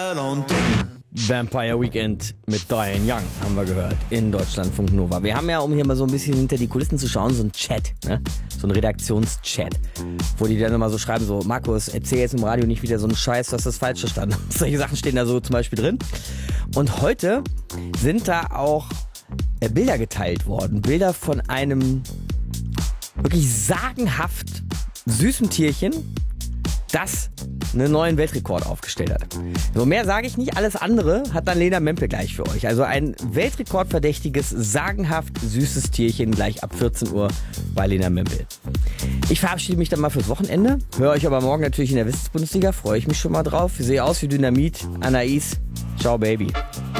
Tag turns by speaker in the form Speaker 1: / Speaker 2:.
Speaker 1: Vampire Weekend mit Diane Young haben wir gehört in Deutschlandfunk Nova. Wir haben ja, um hier mal so ein bisschen hinter die Kulissen zu schauen, so ein Chat, ne? So ein Redaktionschat, wo die dann immer so schreiben, so Markus, erzähl jetzt im Radio nicht wieder so einen Scheiß, du hast das falsch verstanden. Solche Sachen stehen da so zum Beispiel drin. Und heute sind da auch Bilder geteilt worden. Bilder von einem wirklich sagenhaft süßen Tierchen, das einen neuen Weltrekord aufgestellt hat. So, mehr sage ich nicht, alles andere hat dann Lena Mempel gleich für euch. Also ein weltrekordverdächtiges, sagenhaft süßes Tierchen gleich ab 14 Uhr bei Lena Mempel. Ich verabschiede mich dann mal fürs Wochenende, höre euch aber morgen natürlich in der Wissensbundesliga, freue ich mich schon mal drauf. Ich sehe aus wie Dynamit, Anais, ciao Baby.